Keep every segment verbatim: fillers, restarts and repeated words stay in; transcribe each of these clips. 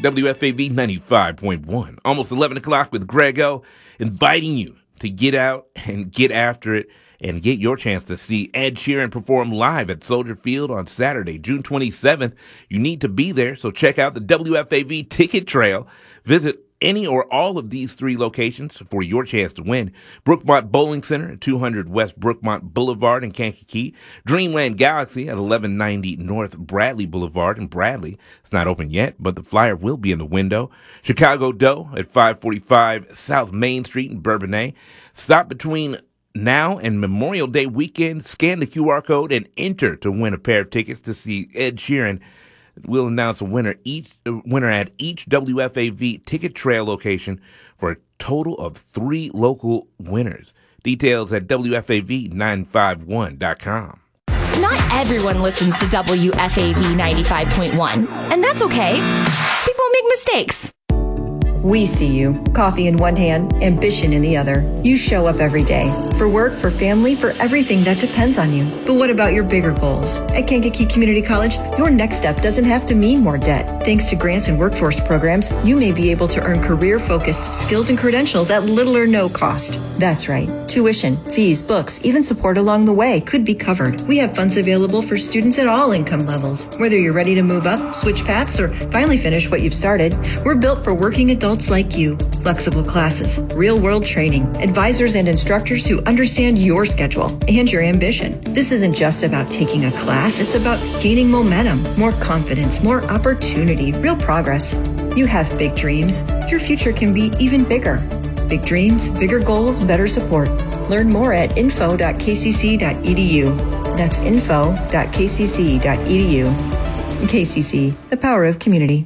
W F A V ninety-five point one. Almost eleven o'clock with Grego, inviting you to get out and get after it and get your chance to see Ed Sheeran perform live at Soldier Field on Saturday, June twenty-seventh. You need to be there, so check out the W F A V ticket trail. Visit any or all of these three locations for your chance to win. Brookmont Bowling Center at two hundred West Brookmont Boulevard in Kankakee. Dreamland Galaxy at eleven ninety North Bradley Boulevard in Bradley. It's not open yet, but the flyer will be in the window. Chicago Doe at five forty-five South Main Street in Bourbonnais. Stop between now and Memorial Day weekend. Scan the Q R code and enter to win a pair of tickets to see Ed Sheeran. We'll announce a winner each uh, winner at each W F A V ticket trail location for a total of three local winners. Details at W F A V nine five one dot com. Not everyone listens to W F A V ninety-five point one, and that's okay. People make mistakes. We see you. Coffee in one hand, ambition in the other. You show up every day. For work, for family, for everything that depends on you. But what about your bigger goals? At Kankakee Community College, your next step doesn't have to mean more debt. Thanks to grants and workforce programs, you may be able to earn career-focused skills and credentials at little or no cost. That's right. Tuition, fees, books, even support along the way could be covered. We have funds available for students at all income levels. Whether you're ready to move up, switch paths, or finally finish what you've started, we're built for working adults like you. Flexible classes, real-world training, advisors and instructors who understand your schedule and your ambition. This isn't just about taking a class, it's about gaining momentum, more confidence, more opportunity, real progress. You have big dreams. Your future can be even bigger. Big dreams, bigger goals, better support. Learn more at info dot k c c dot e d u. That's info dot k c c dot e d u. K C C, the power of community.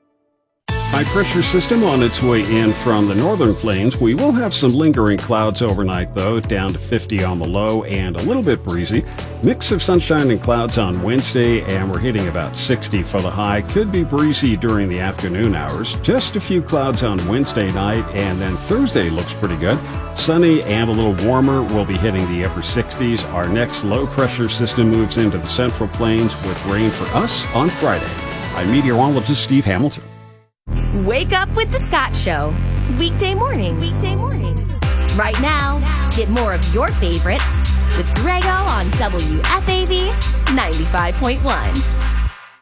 High pressure system on its way in from the northern plains. We will have some lingering clouds overnight, though, down to fifty on the low and a little bit breezy. Mix of sunshine and clouds on Wednesday, and we're hitting about sixty for the high. Could be breezy during the afternoon hours. Just a few clouds on Wednesday night, and then Thursday looks pretty good. Sunny and a little warmer. We'll be hitting the upper sixties. Our next low pressure system moves into the central plains with rain for us on Friday. I'm meteorologist Steve Hamilton. Wake up with the Scott Show. Weekday mornings. Weekday mornings. Right now, get more of your favorites with Grego on W F A V ninety-five point one.